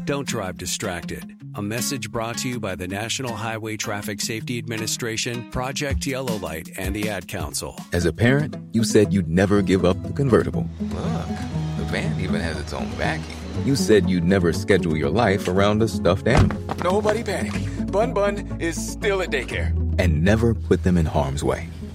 Don't drive distracted. A message brought to you by the National Highway Traffic Safety Administration, Project Yellow Light, and the Ad Council. As a parent, you said you'd never give up the convertible. Look, the van even has its own backing. You said you'd never schedule your life around a stuffed animal. Nobody panic. Bun Bun is still at daycare. And never put them in harm's way.